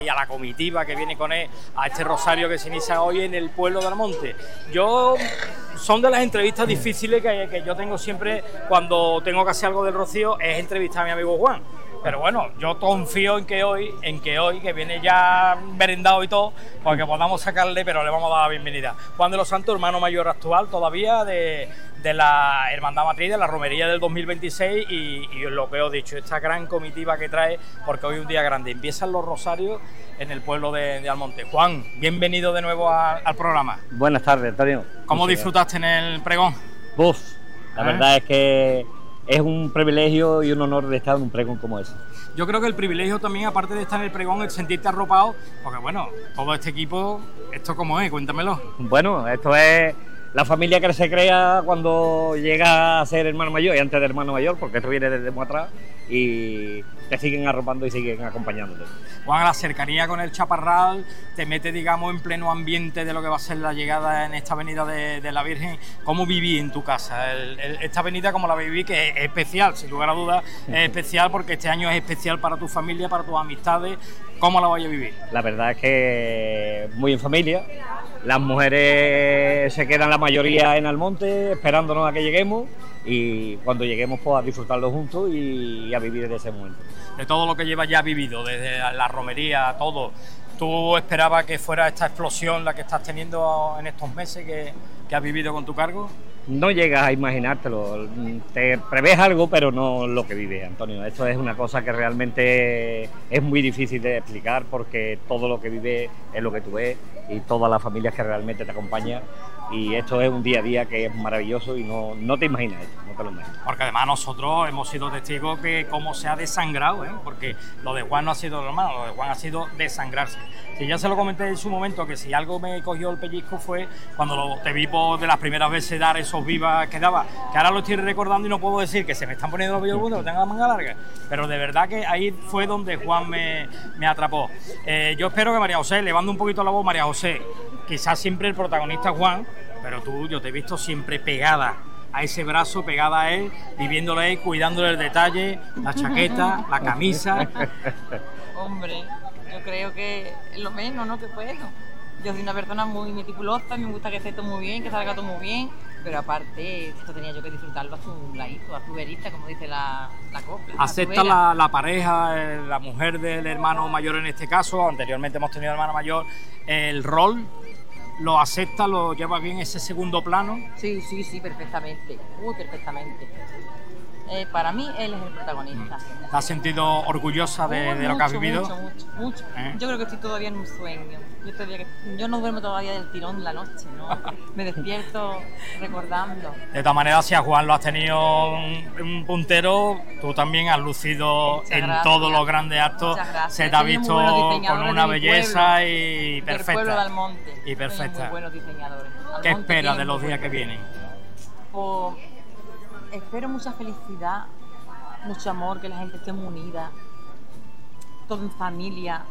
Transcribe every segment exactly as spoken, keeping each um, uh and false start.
y a la comitiva que viene con él a este rosario que se inicia hoy en el pueblo de Almonte. Yo, son de las entrevistas difíciles que, que yo tengo siempre cuando tengo que hacer algo del Rocío, es entrevistar a mi amigo Juan. Pero bueno, yo confío en que hoy, en que hoy, que viene ya merendado y todo, porque podamos sacarle, pero le vamos a dar la bienvenida. Juan de los Santos, hermano mayor actual todavía de, de la Hermandad Matriz, de la romería del dos mil veintiséis, y, y lo que os he dicho, esta gran comitiva que trae, porque hoy es un día grande. Empiezan los rosarios en el pueblo de, de Almonte. Juan, bienvenido de nuevo a, al programa. Buenas tardes, Antonio. ¿Cómo disfrutaste en el pregón? Uf, la ¿Eh? verdad es que es un privilegio y un honor de estar en un pregón como ese. Yo creo que el privilegio también, aparte de estar en el pregón, es sentirte arropado, porque bueno, todo este equipo, ¿esto cómo es? Cuéntamelo. Bueno, esto es la familia que se crea cuando llega a ser hermano mayor y antes de hermano mayor, porque esto viene desde muy atrás y te siguen arropando y siguen acompañándote. Juan, la cercanía con el Chaparral te mete, digamos, en pleno ambiente de lo que va a ser la llegada en esta avenida de, de la Virgen. ¿Cómo viví en tu casa el, el, esta avenida, como la viví, que es especial, sin lugar a dudas, es especial porque este año es especial para tu familia, para tus amistades? ¿Cómo la vaya a vivir? La verdad es que muy en familia. Las mujeres se quedan la mayoría en Almonte esperándonos a que lleguemos y cuando lleguemos pues a disfrutarlo juntos y a vivir de ese momento. De todo lo que llevas ya vivido, desde la romería, todo, ¿tú esperabas que fuera esta explosión la que estás teniendo en estos meses que, que has vivido con tu cargo? No llegas a imaginártelo, te prevés algo pero no lo que vives, Antonio. Esto es una cosa que realmente es muy difícil de explicar porque todo lo que vives es lo que tú ves y todas las familias que realmente te acompañan, y esto es un día a día que es maravilloso y no, no te imaginas esto, no te lo imaginas. Porque además nosotros hemos sido testigos de cómo se ha desangrado, ¿eh? Porque lo de Juan no ha sido normal, lo de Juan ha sido desangrarse. Si ya se lo comenté en su momento, que si algo me cogió el pellizco fue cuando lo, te vi por de las primeras veces dar esos vivas que daba, que ahora lo estoy recordando y no puedo decir que se me están poniendo los vellos del mundo, que tengo la manga larga, pero de verdad que ahí fue donde Juan me, me atrapó. Eh, yo espero que María José, elevando un poquito la voz, María José, quizás siempre el protagonista Juan, pero tú, yo te he visto siempre pegada a ese brazo, pegada a él, viviéndole ahí, cuidándole el detalle, la chaqueta, la camisa. Hombre, yo creo que es lo menos, ¿no? Que puedo. Yo soy una persona muy meticulosa, me gusta que esté todo muy bien, que salga todo muy bien, pero aparte, esto tenía yo que disfrutarlo a su ladito, a su verita, como dice la, la copla. ¿Acepta la, la pareja, la mujer del hermano mayor en este caso? Anteriormente hemos tenido hermano mayor, el rol. ¿Lo acepta, lo lleva bien ese segundo plano? Sí, sí, sí, perfectamente, muy perfectamente. Eh, para mí, él es el protagonista. ¿Te has sentido orgullosa de, oh, de lo mucho, que has vivido? Mucho, mucho, mucho. ¿Eh? Yo creo que estoy todavía en un sueño. Yo, todavía que, yo no duermo todavía del tirón la noche, ¿no? Me despierto recordando. De todas maneras, si a Juan lo has tenido un, un puntero, tú también has lucido Muchas en gracias. Todos los grandes actos. Se te ha visto con una belleza pueblo, y perfecta. Del pueblo de Almonte. Y perfecta. Muy buenos diseñadores. Almonte. ¿Qué esperas de los días que vienen? Pues, espero mucha felicidad, mucho amor, que la gente esté muy unida, todo en familia.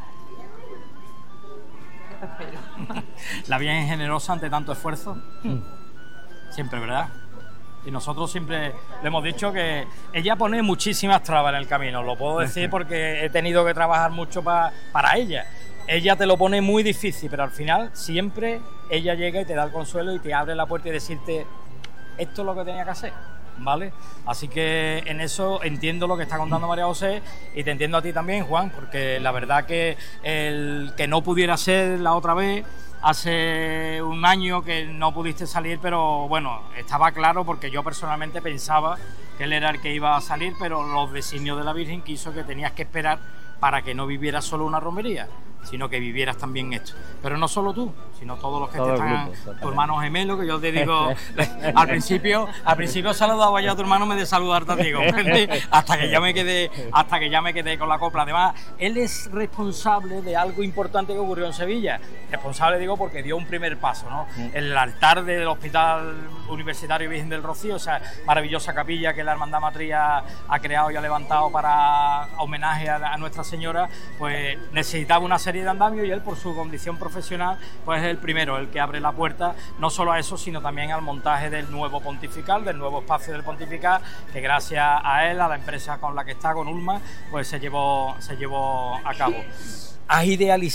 Espero. ¿La Virgen es generosa ante tanto esfuerzo? Mm. Siempre, ¿verdad? Y nosotros siempre le hemos dicho que ella pone muchísimas trabas en el camino, lo puedo decir porque he tenido que trabajar mucho pa, para ella. Ella te lo pone muy difícil, pero al final siempre ella llega y te da el consuelo y te abre la puerta y decirte esto es lo que tenía que hacer. ¿Vale? Así que en eso entiendo lo que está contando María José y te entiendo a ti también, Juan, porque la verdad que el que no pudiera ser la otra vez, hace un año que no pudiste salir, pero bueno, estaba claro porque yo personalmente pensaba que él era el que iba a salir, pero los designios de la Virgen quiso que tenías que esperar para que no vivieras solo una romería, sino que vivieras también esto. Pero no solo tú, sino todos los que Todo te están, grupo, tu hermano gemelo, que yo te digo, al principio, al principio saludaba yo a tu hermano, me de saludarte a ti, hasta que ya me quedé, hasta que ya me quedé con la copla. Además, él es responsable de algo importante que ocurrió en Sevilla. Responsable digo porque dio un primer paso, ¿no? El altar del Hospital Universitario Virgen del Rocío, esa maravillosa capilla que la Hermandad Matriz ha, ha creado y ha levantado para homenaje a, a Nuestra Señora, pues necesitaba una serie de andamios y él, por su condición profesional, pues es el primero, el que abre la puerta no solo a eso, sino también al montaje del nuevo pontifical, del nuevo espacio del pontifical, que gracias a él, a la empresa con la que está, con Ulma, pues se llevó, se llevó a cabo. has idealizado